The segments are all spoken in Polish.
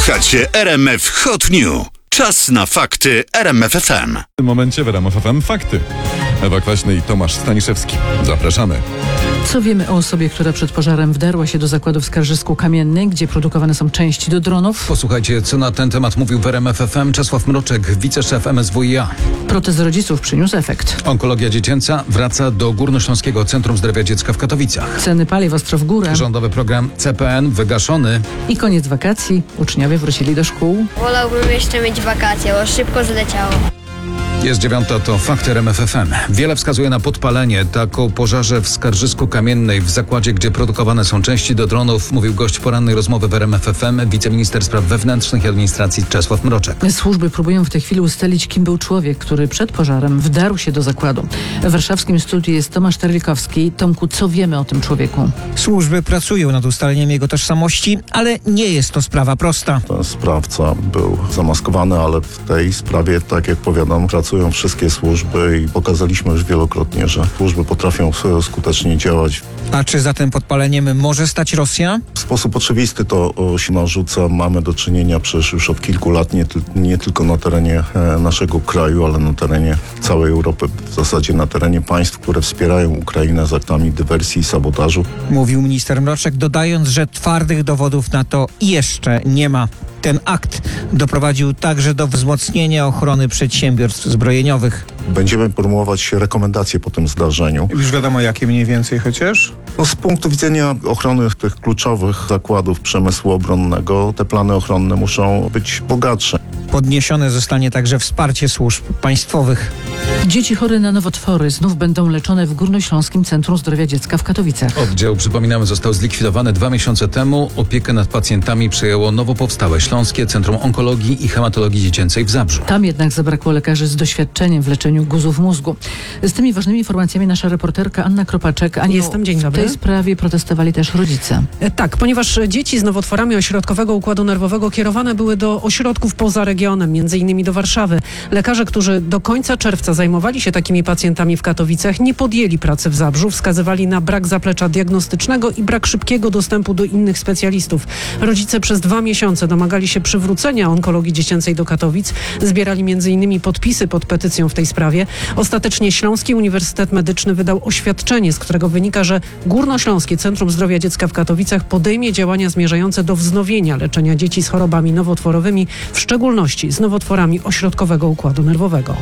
Słuchacie RMF Hot News. Czas na fakty RMF FM. W tym momencie w RMF FM fakty. Ewa Kwaśny i Tomasz Staniszewski. Zapraszamy. Co wiemy o osobie, która przed pożarem wdarła się do zakładu w Skarżysku-Kamiennej, gdzie produkowane są części do dronów? Posłuchajcie, co na ten temat mówił w RMF FM Czesław Mroczek, wiceszef MSWiA. Protest rodziców przyniósł efekt. Onkologia dziecięca wraca do Górnośląskiego Centrum Zdrowia Dziecka w Katowicach. Ceny paliw ostro w górę. Rządowy program CPN wygaszony. I koniec wakacji. Uczniowie wrócili do szkół. Wolałbym jeszcze mieć wakacje, bo szybko zleciało. Jest 9, to fakty RMF FM. Wiele wskazuje na podpalenie. Tak o pożarze w Skarżysku-Kamiennej, w zakładzie, gdzie produkowane są części do dronów, mówił gość porannej rozmowy w RMF FM, wiceminister spraw wewnętrznych i administracji Czesław Mroczek. Służby próbują w tej chwili ustalić, kim był człowiek, który przed pożarem wdarł się do zakładu. W warszawskim studiu jest Tomasz Terlikowski. Tomku, co wiemy o tym człowieku? Służby pracują nad ustaleniem jego tożsamości, ale nie jest to sprawa prosta. Ten sprawca był zamaskowany, ale w tej sprawie, tak jak powiadam, pracują wszystkie służby i pokazaliśmy już wielokrotnie, że służby potrafią skutecznie działać. A czy za tym podpaleniem może stać Rosja? W sposób oczywisty to się narzuca. Mamy do czynienia przecież już od kilku lat nie tylko na terenie naszego kraju, ale na terenie całej Europy, w zasadzie na terenie państw, które wspierają Ukrainę z aktami dywersji i sabotażu. Mówił minister Mroczek, dodając, że twardych dowodów na to jeszcze nie ma. Ten akt doprowadził także do wzmocnienia ochrony przedsiębiorstw zbrojeniowych. Będziemy formułować rekomendacje po tym zdarzeniu. Już wiadomo, jakie mniej więcej chociaż? Z punktu widzenia ochrony tych kluczowych zakładów przemysłu obronnego, te plany ochronne muszą być bogatsze. Podniesione zostanie także wsparcie służb państwowych. Dzieci chore na nowotwory znów będą leczone w Górnośląskim Centrum Zdrowia Dziecka w Katowicach. Oddział, przypominamy, został zlikwidowany 2 miesiące temu. Opiekę nad pacjentami przejęło nowo powstałe Śląskie Centrum Onkologii i Hematologii Dziecięcej w Zabrzu. Tam jednak zabrakło lekarzy z doświadczeniem w leczeniu guzów mózgu. Z tymi ważnymi informacjami nasza reporterka Anna Kropaczek. Aniu, Jestem, dzień dobry. W tej sprawie protestowali też rodzice. Tak, ponieważ dzieci z nowotworami ośrodkowego układu nerwowego kierowane były do ośrodków poza regionem, między innymi do Warszawy. Lekarze, którzy do końca czerwca zajmowali się takimi pacjentami w Katowicach, nie podjęli pracy w Zabrzu. Wskazywali na brak zaplecza diagnostycznego i brak szybkiego dostępu do innych specjalistów. Rodzice przez 2 miesiące domagali się przywrócenia onkologii dziecięcej do Katowic. Zbierali między innymi podpisy pod petycją w tej sprawie. Ostatecznie Śląski Uniwersytet Medyczny wydał oświadczenie, z którego wynika, że Górnośląskie Centrum Zdrowia Dziecka w Katowicach podejmie działania zmierzające do wznowienia leczenia dzieci z chorobami nowotworowymi, w szczególności z nowotworami ośrodkowego układu nerwowego.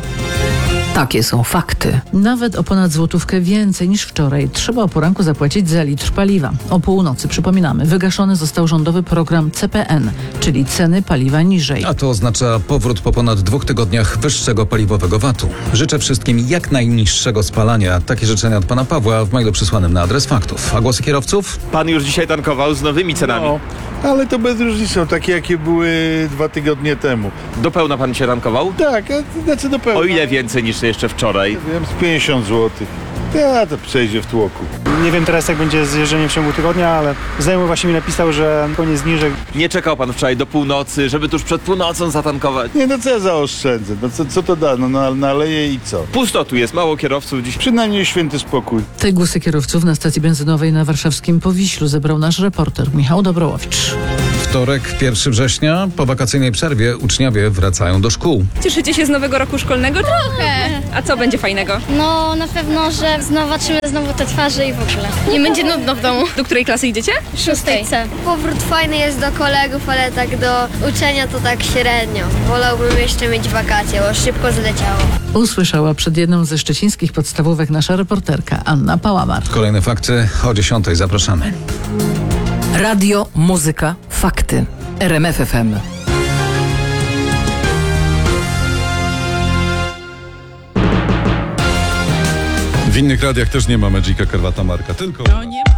Takie są fakty. Nawet o ponad złotówkę więcej niż wczoraj trzeba o poranku zapłacić za litr paliwa. O północy, przypominamy, wygaszony został rządowy program CPN, czyli ceny paliwa niżej. A to oznacza powrót po ponad 2 tygodniach wyższego paliwowego VAT-u. Życzę wszystkim jak najniższego spalania. Takie życzenia od pana Pawła w mailu przysłanym na adres faktów. A głosy kierowców? Pan już dzisiaj tankował z nowymi cenami. No, ale to bez różnicy, takie jakie były 2 tygodnie temu. Do pełna pan się tankował? Tak, znaczy do pełna. O ile więcej niż jeszcze wczoraj? Wiem, z 50 zł. Ja to przejdzie w tłoku. Nie wiem teraz, jak będzie z jeżdżeniem w ciągu tygodnia, ale znajomy właśnie mi napisał, że koniec zniżek. Nie czekał pan wczoraj do północy, żeby tuż przed północą zatankować? Nie, no co ja zaoszczędzę? No co to da? No naleję i co? Pusto tu jest, mało kierowców dziś. Przynajmniej święty spokój. Te głosy kierowców na stacji benzynowej na warszawskim Powiślu zebrał nasz reporter Michał Dobrołowicz. Wtorek, 1 września. Po wakacyjnej przerwie uczniowie wracają do szkół. Cieszycie się z nowego roku szkolnego? Trochę. A co będzie fajnego? No na pewno, że zobaczymy znowu te twarze i w ogóle. Nie będzie nudno w domu. Do której klasy idziecie? 6. C. Powrót fajny jest do kolegów, ale tak do uczenia to tak średnio. Wolałbym jeszcze mieć wakacje, bo szybko zleciało. Usłyszała przed jedną ze szczecińskich podstawówek nasza reporterka Anna Pałamar. Kolejne fakty o 10. Zapraszamy. Radio, muzyka, fakty. RMF FM. W innych radiach też nie ma Magica Karwata Marka, tylko...